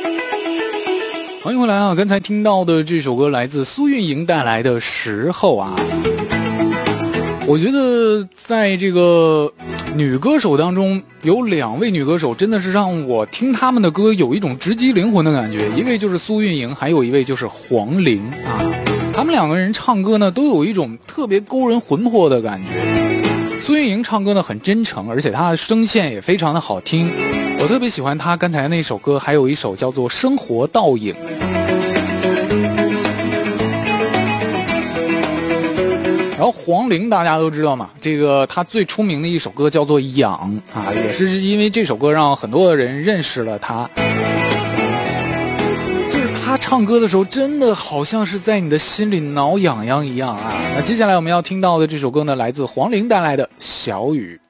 欢迎回来啊！刚才听到的这首歌来自苏运莹带来的《时候》啊。我觉得在这个女歌手当中，有2位女歌手真的是让我听她们的歌有一种直击灵魂的感觉。一位就是苏运莹，还有一位就是黄龄啊。他们2个人唱歌呢，都有一种特别勾人魂魄的感觉。苏运莹唱歌呢很真诚，而且她的声线也非常的好听。我特别喜欢她刚才那首歌，还有一首叫做《生活倒影》。然后黄龄大家都知道嘛，这个她最出名的一首歌叫做《痒》啊，也是因为这首歌让很多人认识了她。就是她唱歌的时候，真的好像是在你的心里挠痒痒一样啊。那接下来我们要听到的这首歌呢，来自黄龄带来的《小雨》。